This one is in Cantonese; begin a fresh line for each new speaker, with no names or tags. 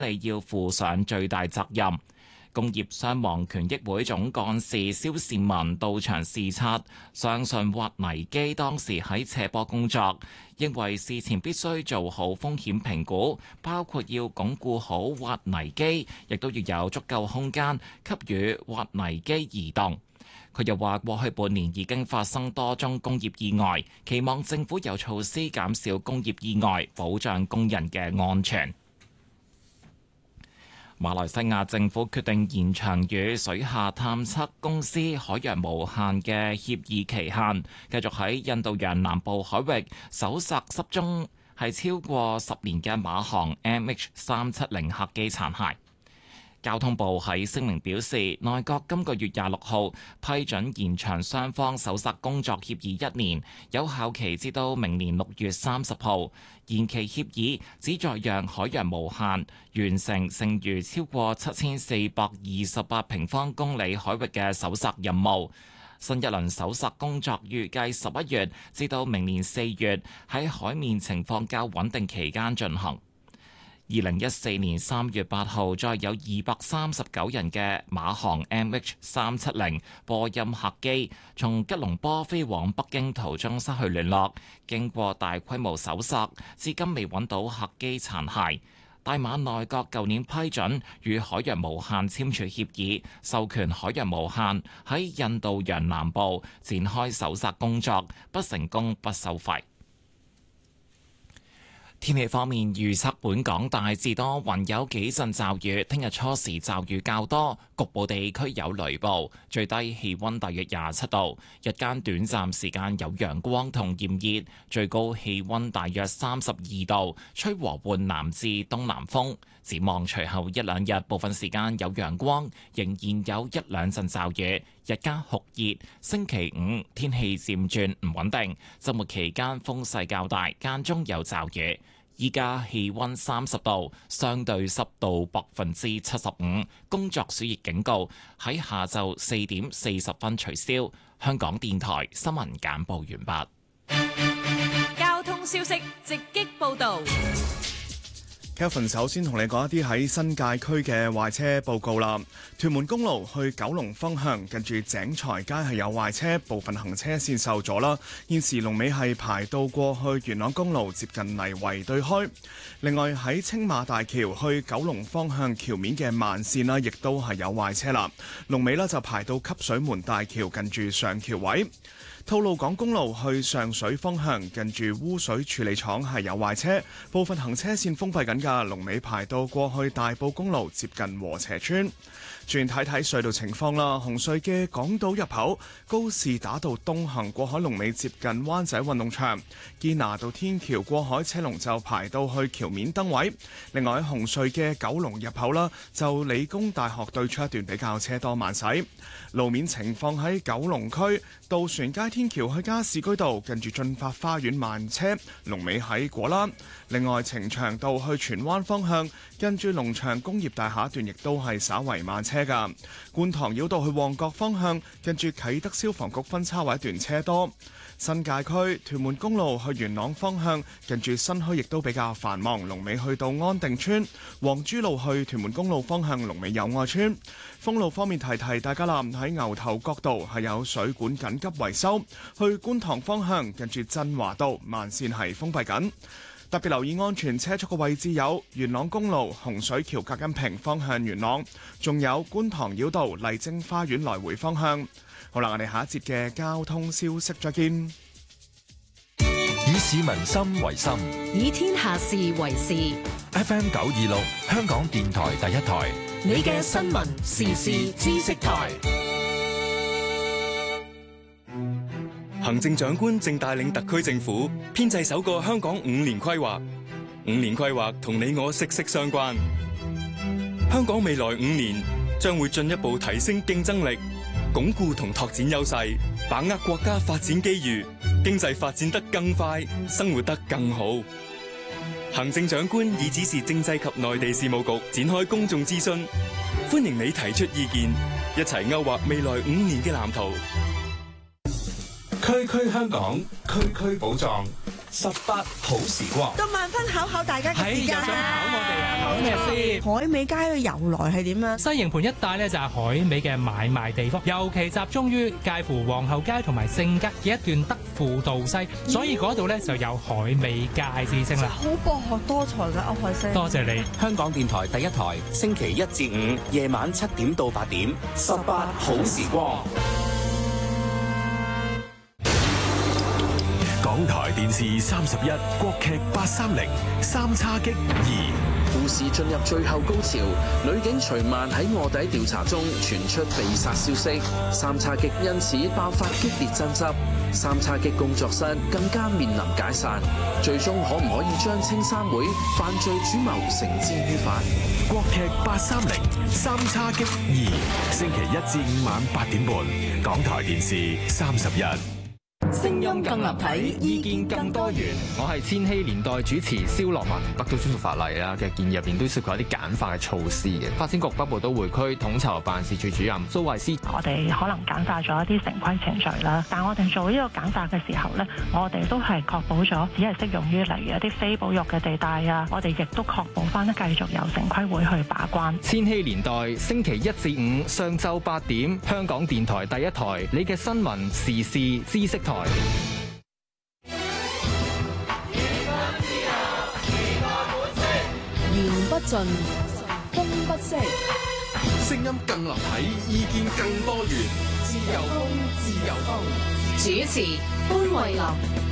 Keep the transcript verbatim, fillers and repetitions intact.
理要負上最大責任。工業傷亡權益會總幹事蕭善文到場視察，相信挖泥機當時喺斜坡工作，認為事前必須做好風險評估，包括要鞏固好挖泥機，亦都要有足夠空間給予挖泥機移動。佢又話：過去半年已經發生多宗工業意外，期望政府有措施減少工業意外，保障工人嘅安全。馬來西亞政府決定延長與水下探測公司海洋無限嘅協議期限，繼續喺印度洋南部海域搜索失蹤係超過十年嘅馬航 M H 三七零客機殘骸。交通部喺聲明表示，內閣今個月廿六號批准延長雙方搜索工作協議一年，有效期至到明年六月三十號。延期協議旨在讓海洋無限完成剩餘超過七千四百二十八平方公里海域嘅搜索任務。新一輪搜索工作預計十一月至到明年四月喺海面情況較穩定期間進行。二零一四年三月八號，再有二百三十九人嘅馬航 M H 三七零波音客機從吉隆坡飛往北京途中失去聯絡，經過大規模搜索，至今未揾到客機殘骸。大馬內閣舊年批准與海洋無限簽署協議，授權海洋無限喺印度洋南部展開搜索工作，不成功不收費。天氣方面預測，本港大致多雲，有幾陣驟雨。聽日初時驟雨較多，局部地區有雷暴。最低氣溫大約廿七度，日間短暫時間有陽光同炎熱，最高氣溫大約三十二度，吹和緩南至東南風。展望隨後一兩日，部分時間有陽光，仍然有一兩陣驟雨，日間酷熱。星期五天氣漸轉唔穩定，週末期間風勢較大，間中有驟雨。依家氣溫三十度，相對濕度百分之七十五，工作暑熱警告喺下晝四點四十分取消。香港電台新聞簡報完
畢。交通消息直擊報導。
Kevin 首先同你講一啲喺新界區嘅壞車報告啦。屯門公路去九龍方向，近住井財街係有壞車，部分行車線受阻啦。現時龍尾係排到過去元朗公路接近泥圍對開。另外喺青馬大橋去九龍方向橋面嘅慢線啦，亦都係有壞車啦。龍尾呢就排到汲水門大橋近住上橋位。吐露港公路去上水方向，近住污水處理廠係有壞車，部分行車線封閉緊㗎，龍尾排到過去大埔公路接近禾輋村。轉睇睇隧道情況啦，紅隧嘅港島入口高士打道東行過海龍尾接近灣仔運動場，堅拿道天橋過海車龍就排到去橋面燈位。另外喺紅隧嘅九龍入口啦，就理工大學對出一段比較車多慢駛。路面情況喺九龍區渡船街天橋去加士居道近住進發花園慢車，龍尾喺果欄。另外呈祥道去荃灣方向近住龍翔工業大廈段亦都係稍為慢車噶。觀塘繞道去旺角方向近住啟德消防局分叉位一段車多。新界區屯門公路去元朗方向近住新墟亦都比較繁忙，龍尾去到安定村。黃珠路去屯門公路方向龍尾友愛村。封路方面提提大家啦，喺牛頭角道係有水管緊急維修，去觀塘方向近住振華道慢線係封閉緊。特別留意安全車速嘅位置有元朗公路洪水橋隔音屏方向元朗，仲有觀塘繞道麗晶花園來回方向。好啦，我哋下一節嘅交通消息再見。
以市民心為心，
以天下事為事。
F M 九二六香港電台第一台，
你嘅新聞時事知識台。
行政長官正帶領特區政府編製首個香港五年規劃，五年規劃同你我息息相關。香港未來五年將會進一步提升競爭力，鞏固同拓展優勢，把握國家發展機遇，經濟發展得更快，生活得更好。行政長官已指示政制及內地事務局展開公眾諮詢，歡迎你提出意見，一齊勾畫未來五年嘅藍圖。
區區香港，區區寶藏。 十八好時光。
今晚分考考大家嘅時間
又想考我哋啊？考咩先？
海味街嘅由來係點啊？
西營盤一帶咧就係海味嘅買賣地方，尤其集中於介乎皇后街同埋聖街嘅一段德輔道西，所以嗰度咧就有海味街之稱啦。
好博學多才嘅歐海星，
多謝你。
香港電台第一台，星期一至五夜晚七點到八點，十八好時光。
港台電視三十一國劇八三零三叉戟二。
故事進入最後高潮，女警徐曼喺臥底調查中傳出被殺消息，三叉戟因此爆發激烈爭執，三叉戟工作室更加面臨解散，最終可唔可以將青衫妹犯罪主謀繩之於法？
國劇八三零三叉戟二，星期一至五晚八點半，港台電視三十一。
聲音更立體，意見更多元。我係千禧年代主持蕭樂文。北都專屬法例啦嘅建議入邊都涉及一啲簡化嘅措施嘅。發展局北部都會區統籌辦事處主任蘇慧思，
我哋可能簡化咗一啲城規程序啦，但我哋做呢個簡化嘅時候呢，我哋都係確保咗只係適用於例如一啲非保育嘅地帶啊，我哋亦都確保翻繼續由城規會去把關。
千禧年代星期一至五上晝八點，香港電台第一台，你嘅新聞時事知識台。
言不盡，風不息，
聲音更立體，意見更多元，自由風，自由風。
主持潘慧琳。